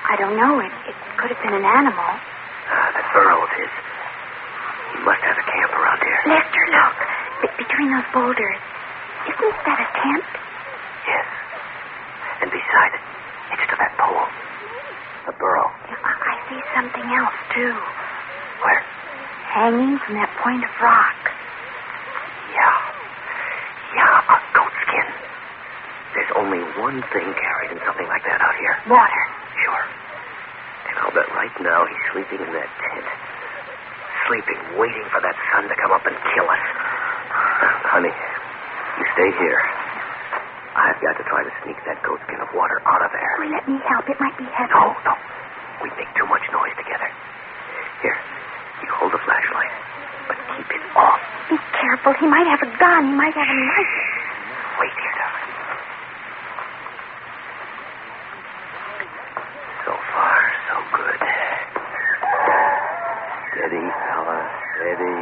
I don't know. It could have been an animal. That burrow of his. He must have a camp around here. Lester, look. Between those boulders. Isn't that a tent? Yes. And beside it, it's to that pole. The burrow. Yeah, I see something else, too. Where? Hanging from that point of rock. Yeah, a goat skin. There's only one thing carried in something like that out here. Water. Sure. And I'll bet right now he's sleeping in that tent. Sleeping, waiting for that sun to come up and kill us. Honey, you stay here. I've got to try to sneak that goat skin of water out of there. Oh, let me help. It might be heavy. No. We make too much noise together. Here, you hold the flashlight, but keep it off. Be careful. He might have a gun. He might have a knife. Wait here, darling. So far, so good. Steady, fella, steady.